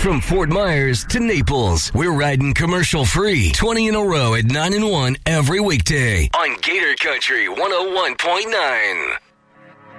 From Fort Myers to Naples, we're riding commercial-free 20 in a row at 9 and 1 every weekday on Gator Country 101.9.